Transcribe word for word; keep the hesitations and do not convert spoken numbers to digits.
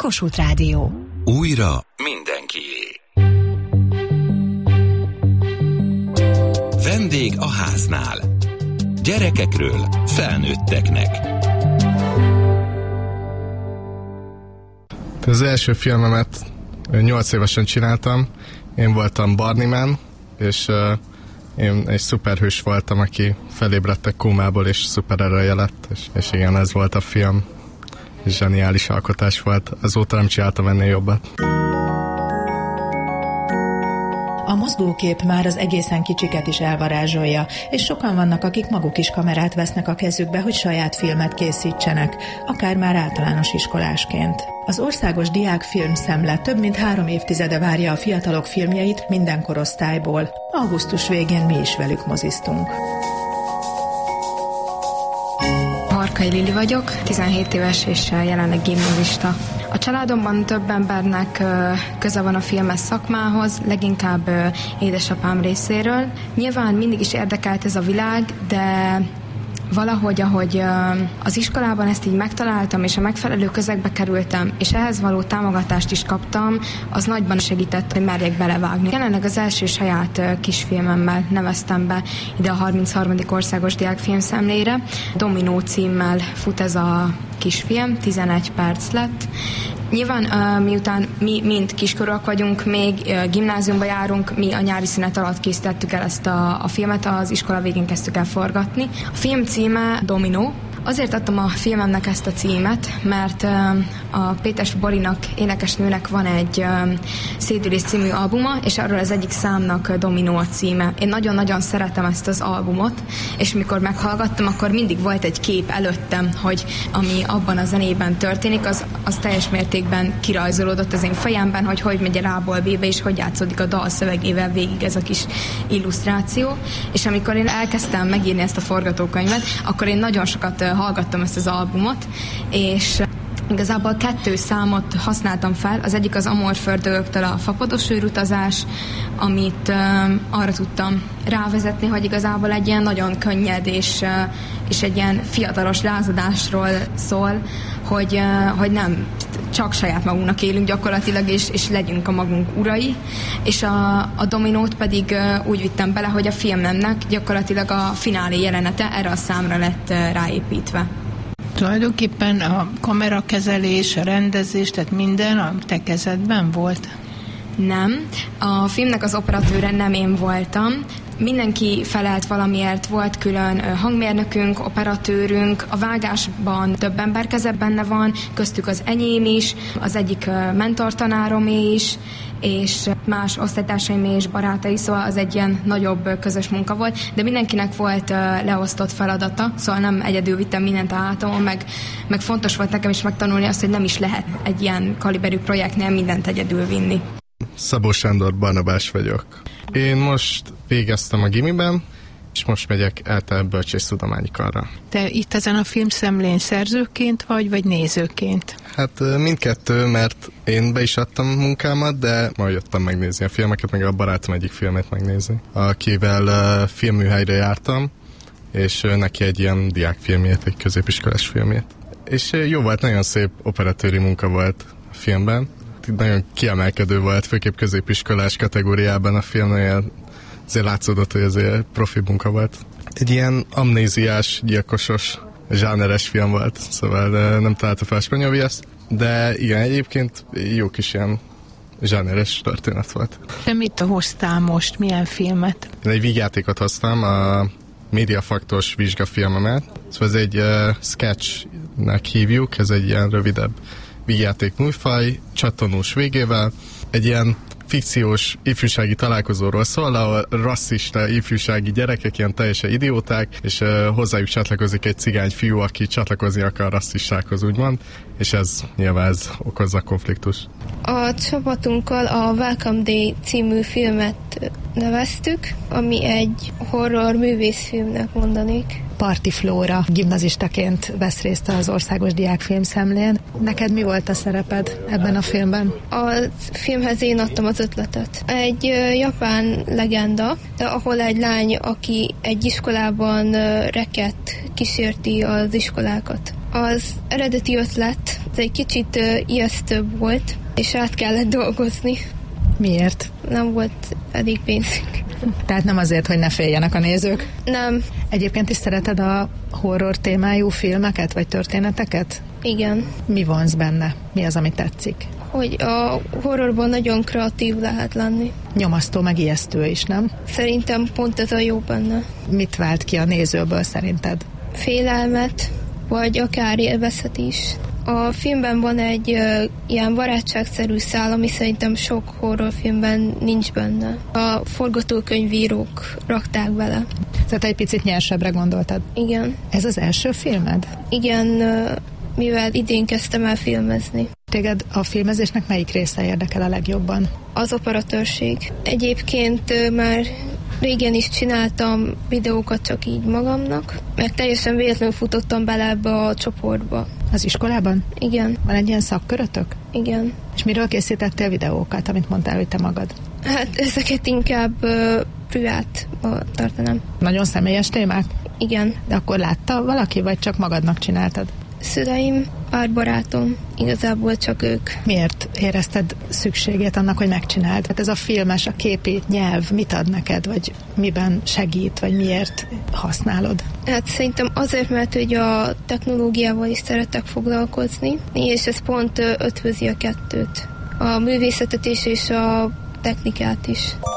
Kossuth Rádió. Újra mindenkié. Vendég a háznál. Gyerekekről felnőtteknek. Az első filmemet nyolc évesen csináltam. Én voltam Barney Man, és uh, én egy szuperhős voltam, aki felébredtek kómából, és szuperereje lett, és, és igen, ez volt a film. Zseniális alkotás volt. Azóta nem csináltam ennél jobbat. A mozgókép már az egészen kicsiket is elvarázsolja, és sokan vannak, akik maguk is kamerát vesznek a kezükbe, hogy saját filmet készítsenek, akár már általános iskolásként. Az Országos Diákfilm Szemle több mint három évtizede várja a fiatalok filmjeit minden korosztályból. Augusztus végén mi is velük moziztunk. Markai Lili vagyok, tizenhét éves és jelenleg gimnazista. A családomban több embernek köze van a filmes szakmához, leginkább édesapám részéről. Nyilván mindig is érdekelt ez a világ, de valahogy, ahogy az iskolában ezt így megtaláltam, és a megfelelő közegbe kerültem, és ehhez való támogatást is kaptam, az nagyban segített, hogy merjek belevágni. Jelenleg az első saját kisfilmemmel neveztem be ide a harmincharmadik Országos Diákfilmszemlére. Dominó címmel fut ez a kisfilm, tizenegy perc lett. Nyilván uh, miután mi mind kiskorúak vagyunk, még uh, gimnáziumba járunk, mi a nyári szünet alatt készítettük el ezt a, a filmet, az iskola végén kezdtük el forgatni. A film címe Dominó. Azért adtam a filmemnek ezt a címet, mert uh, a Péters Borinak, énekesnőnek van egy uh, Szédülés című albuma, és arról az egyik számnak uh, Dominó a címe. Én nagyon-nagyon szeretem ezt az albumot, és mikor meghallgattam, akkor mindig volt egy kép előttem, hogy ami abban a zenében történik, az, az teljes mértékben kirajzolódott az én fejemben, hogy hogy megy el A-ból B-be, és hogy játszódik a dal szövegével végig ez a kis illusztráció. És amikor én elkezdtem megírni ezt a forgatókönyvet, akkor én nagyon sokat hallgattam ezt az albumot, és igazából kettő számot használtam fel. Az egyik az Amorföldöktől a Fapados űrutazás, amit uh, arra tudtam rávezetni, hogy igazából egy ilyen nagyon könnyed és, uh, és egy ilyen fiatalos lázadásról szól, hogy, uh, hogy nem csak saját magunknak élünk gyakorlatilag, és, és legyünk a magunk urai. És a, a Dominót pedig uh, úgy vittem bele, hogy a filmemnek gyakorlatilag a finálé jelenete erre a számra lett uh, ráépítve. Tulajdonképpen a kamerakezelés, a rendezés, tehát minden a te kezedben volt? Nem. A filmnek az operatőre nem én voltam. Mindenki felelt valamiért, volt külön hangmérnökünk, operatőrünk, a vágásban több ember keze benne van, köztük az enyém is, az egyik mentortanárom is, és más osztálytársaim és barátai, szóval az egy ilyen nagyobb közös munka volt, de mindenkinek volt leosztott feladata, szóval nem egyedül vittem mindent a hátamon, meg, meg fontos volt nekem is megtanulni azt, hogy nem is lehet egy ilyen kaliberű projektnél mindent egyedül vinni. Szabó Sándor Barnabás vagyok. Én most végeztem a gimiben, és most megyek ELTE bölcsésztudományi karra. Te itt ezen a filmszemlén szerzőként vagy, vagy nézőként? Hát mindkettő, mert én be is adtam munkámat, de majd jöttem megnézni a filmeket, meg a barátom egyik filmet megnézni, akivel uh, filmműhelyre jártam, és uh, neki egy ilyen diákfilmjét, egy középiskolás filmjét. És uh, jó volt, nagyon szép operatőri munka volt a filmben. Nagyon kiemelkedő volt, főképp középiskolás kategóriában a film, nagyon azért látszódott, hogy azért profi munka volt. Egy ilyen amnéziás, gyilkosos, zsáneres film volt, szóval nem találta fel a spanyol viaszt, de igen, egyébként jó kis ilyen zsáneres történet volt. Te mit hoztál most? Milyen filmet? Én egy vígjátékot hoztam, a Mediafaktos vizsgafilmemet. Szóval ez egy uh, sketchnek hívjuk, ez egy ilyen rövidebb vígjáték műfaj, csattanós végével, egy ilyen fikciós ifjúsági találkozóról szól, ahol rasszista ifjúsági gyerekek, ilyen teljesen idióták, és uh, hozzájuk csatlakozik egy cigány fiú, aki csatlakozni akar rasszistákhoz, úgymond, és ez nyilván ez okozza konfliktus. A csapatunkkal a Welcome Day című filmet neveztük, ami egy horror művészfilmnek mondanék. Parti Flóra gimnazistaként vesz részt az Országos Diákfilmszemlén. Neked mi volt a szereped ebben a filmben? A filmhez én adtam az ötletet. Egy uh, japán legenda, ahol egy lány, aki egy iskolában uh, reket kísérti az iskolákat. Az eredeti ötlet Ez egy kicsit uh, ijesztőbb volt, és át kellett dolgozni. Miért? Nem volt elég pénzünk. Tehát nem azért, hogy ne féljenek a nézők? Nem. Egyébként is szereted a horror témájú filmeket, vagy történeteket? Igen. Mi vonz benne? Mi az, ami tetszik? Hogy a horrorban nagyon kreatív lehet lenni. Nyomasztó, meg ijesztő is, nem? Szerintem pont ez a jó benne. Mit vált ki a nézőből szerinted? Félelmet, vagy akár élvezet is. A filmben van egy uh, ilyen barátságszerű szál, ami szerintem sok horrorfilmben nincs benne. A forgatókönyvírók rakták bele. Tehát egy picit nyersebbre gondoltad? Igen. Ez az első filmed? Igen, uh, mivel idén kezdtem el filmezni. Téged a filmezésnek melyik része érdekel a legjobban? Az operatőrség. Egyébként uh, már régen is csináltam videókat csak így magamnak, meg teljesen véletlenül futottam bele ebbe a csoportba. Az iskolában? Igen. Van egy ilyen szakkörötök? Igen. És miről készítettél videókat, amit mondtál, hogy te magad? Hát ezeket inkább uh, privát uh, tartanám. Nagyon személyes témák? Igen. De akkor látta valaki, vagy csak magadnak csináltad? Szüleim, pár barátom, igazából csak ők. Miért érezted szükségét annak, hogy megcsináld? Hát ez a filmes, a képi nyelv mit ad neked, vagy miben segít, vagy miért használod? Hát szerintem azért, mert hogy a technológiával is szeretek foglalkozni, és ez pont ötvözi a kettőt. A művészetet is, és a technikát is.